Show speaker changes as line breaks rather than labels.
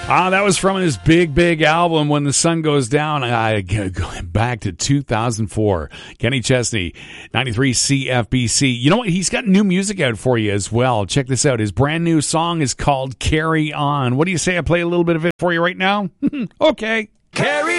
That was from his big album, When the Sun Goes Down. Going back to 2004. Kenny Chesney, 93 CFBC. You know what? He's got new music out for you as well. Check this out. His brand new song is called Carry On. What do you say I play a little bit of it for you right now? Okay.
Carry